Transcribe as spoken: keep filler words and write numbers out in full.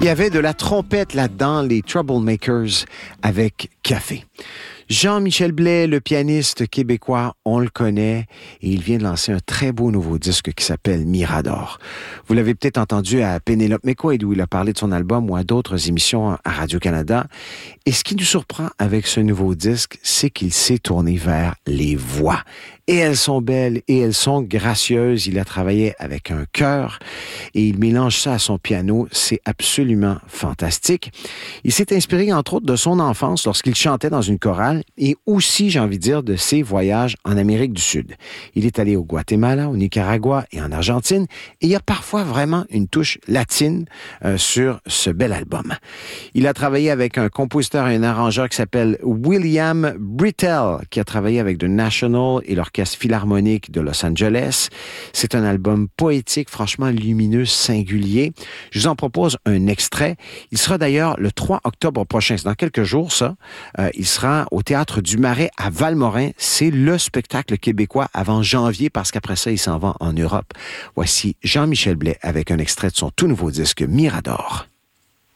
Il y avait de la trompette là-dedans, les Troublemakers avec Café. Jean-Michel Blais, le pianiste québécois, on le connaît et il vient de lancer un très beau nouveau disque qui s'appelle Mirador. Vous l'avez peut-être entendu à Pénélope McQuaid où il a parlé de son album ou à d'autres émissions à Radio-Canada. Et ce qui nous surprend avec ce nouveau disque, c'est qu'il s'est tourné vers les voix. Et elles sont belles et elles sont gracieuses. Il a travaillé avec un chœur et il mélange ça à son piano. C'est absolument fantastique. Il s'est inspiré entre autres de son enfance lorsqu'il chantait dans une chorale et aussi, j'ai envie de dire, de ses voyages en Amérique du Sud. Il est allé au Guatemala, au Nicaragua et en Argentine et il y a parfois vraiment une touche latine euh, sur ce bel album. Il a travaillé avec un compositeur et un arrangeur qui s'appelle William Britell qui a travaillé avec The National et l'Orchestre Philharmonique de Los Angeles. C'est un album poétique, franchement lumineux, singulier. Je vous en propose un extrait. Il sera d'ailleurs le trois octobre prochain. C'est dans quelques jours, ça. Euh, il sera au Théâtre du Marais à Valmorin. C'est le spectacle québécois avant janvier parce qu'après ça, il s'en va en Europe. Voici Jean-Michel Blais avec un extrait de son tout nouveau disque Mirador.